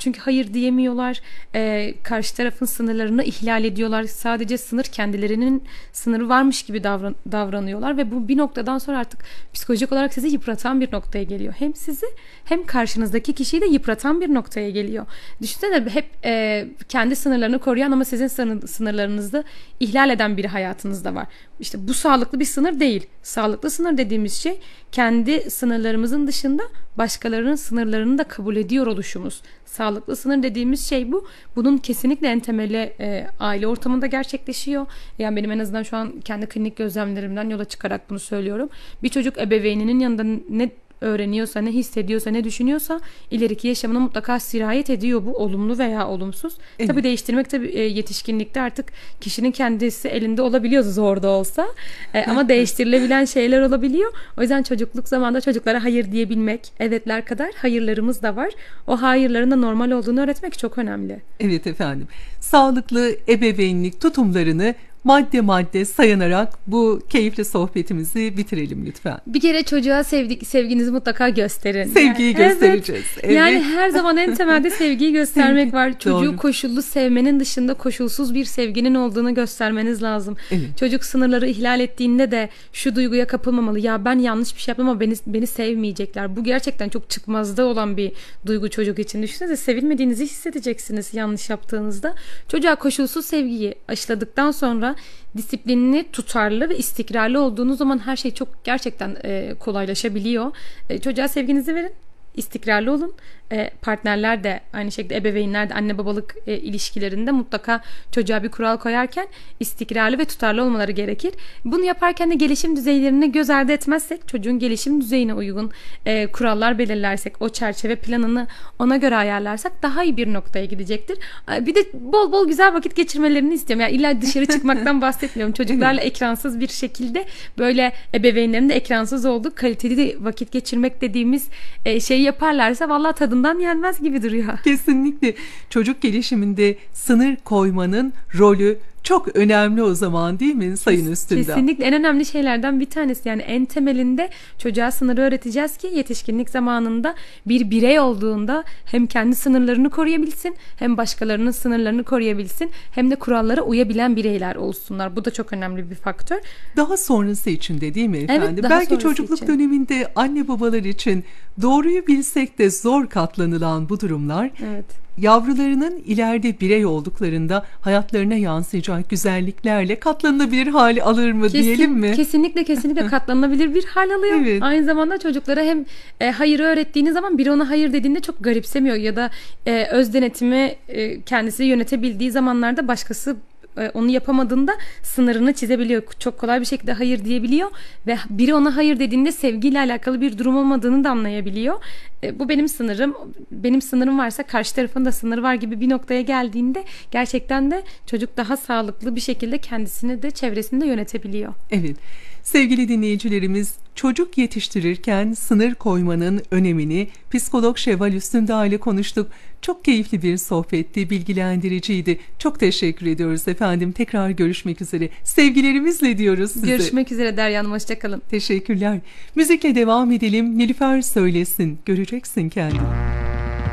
Çünkü hayır diyemiyorlar. Karşı tarafın sınırlarını ihlal ediyorlar. Sadece sınır kendilerinin sınırı varmış gibi davranıyorlar ve bu bir noktadan sonra artık psikolojik olarak sizi yıpratan bir noktaya geliyor. Hem sizi hem karşınızdaki kişiyi de yıpratan bir noktaya geliyor. Düşünsene, hep kendi sınırlarını koruyan ama sizin sınırlarınızı ihlal eden biri hayatınızda var. İşte bu sağlıklı bir sınır değil. Sağlıklı sınır dediğimiz şey kendi sınırlarımızın dışında başkalarının sınırlarını da kabul ediyor oluşumuz. Sağlıklı sınır dediğimiz şey bu. Bunun kesinlikle en temeli aile ortamında gerçekleşiyor. Yani benim en azından şu an kendi klinik gözlemlerimden yola çıkarak bunu söylüyorum. Bir çocuk ebeveyninin yanında ne öğreniyorsa, ne hissediyorsa, ne düşünüyorsa ileriki yaşamına mutlaka sirayet ediyor, bu olumlu veya olumsuz. Evet. Tabii değiştirmek yetişkinlikte artık kişinin kendisi elinde olabiliyor, zor da olsa. Ama değiştirilebilen şeyler olabiliyor. O yüzden çocukluk zamanında çocuklara hayır diyebilmek, evetler kadar hayırlarımız da var. O hayırların da normal olduğunu öğretmek çok önemli. Evet efendim. Sağlıklı ebeveynlik tutumlarını madde madde sayanarak bu keyifli sohbetimizi bitirelim lütfen. Bir kere çocuğa sevginizi mutlaka gösterin. Sevgiyi göstereceğiz. Evet. Yani her zaman en temelde sevgiyi göstermek var. Çocuğu doğru. Koşullu sevmenin dışında koşulsuz bir sevginin olduğunu göstermeniz lazım. Evet. Çocuk sınırları ihlal ettiğinde de şu duyguya kapılmamalı. Ya ben yanlış bir şey yaptım ama beni sevmeyecekler. Bu gerçekten çok çıkmazda olan bir duygu çocuk için. Düşünsenize, sevilmediğinizi hissedeceksiniz yanlış yaptığınızda. Çocuğa koşulsuz sevgiyi aşıladıktan sonra disiplinli, tutarlı ve istikrarlı olduğunuz zaman her şey çok gerçekten kolaylaşabiliyor. Çocuğa sevginizi verin, istikrarlı olun. Partnerler de aynı şekilde, ebeveynler de anne babalık ilişkilerinde mutlaka çocuğa bir kural koyarken istikrarlı ve tutarlı olmaları gerekir. Bunu yaparken de gelişim düzeylerini göz ardı etmezsek, çocuğun gelişim düzeyine uygun kurallar belirlersek, o çerçeve planını ona göre ayarlarsak daha iyi bir noktaya gidecektir. Bir de bol bol güzel vakit geçirmelerini istiyorum. Yani illa dışarı çıkmaktan bahsetmiyorum. Çocuklarla ekransız bir şekilde, böyle ebeveynlerin de ekransız olduğu kaliteli vakit geçirmek dediğimiz şeyi yaparlarsa vallahi tadından yenmez gibi duruyor. Kesinlikle. Çocuk gelişiminde sınır koymanın rolü çok önemli o zaman, değil mi Sayın Üstündağ? Kesinlikle en önemli şeylerden bir tanesi. Yani en temelinde çocuğa sınırı öğreteceğiz ki yetişkinlik zamanında bir birey olduğunda hem kendi sınırlarını koruyabilsin, hem başkalarının sınırlarını koruyabilsin, hem de kurallara uyabilen bireyler olsunlar. Bu da çok önemli bir faktör. Daha sonrası için de, değil mi efendim? Evet, belki çocukluk için. Döneminde anne babalar için doğruyu bilsek de zor katlanılan bu durumlar, evet, yavrularının ileride birey olduklarında hayatlarına yansıyacak güzelliklerle katlanılabilir hali alır mı diyelim mi? Kesinlikle katlanılabilir bir hal alıyor. Evet. Aynı zamanda çocuklara hem hayırı öğrettiğiniz zaman biri ona hayır dediğinde çok garipsemiyor ya da öz denetimi kendisi yönetebildiği zamanlarda başkası onu yapamadığında sınırını çizebiliyor. Çok kolay bir şekilde hayır diyebiliyor ve biri ona hayır dediğinde sevgiyle alakalı bir durum olmadığını da anlayabiliyor. Bu benim sınırım. Benim sınırım varsa karşı tarafın da sınırı var gibi bir noktaya geldiğinde gerçekten de çocuk daha sağlıklı bir şekilde kendisini de çevresini de yönetebiliyor. Evet. Sevgili dinleyicilerimiz, çocuk yetiştirirken sınır koymanın önemini psikolog Şevval Üstündağ ile konuştuk. Çok keyifli bir sohbetti, bilgilendiriciydi. Çok teşekkür ediyoruz efendim. Tekrar görüşmek üzere. Sevgilerimizle diyoruz size. Görüşmek üzere Derya Hanım, hoşçakalın. Teşekkürler. Müzikle devam edelim. Nilüfer söylesin. Göreceksin kendini.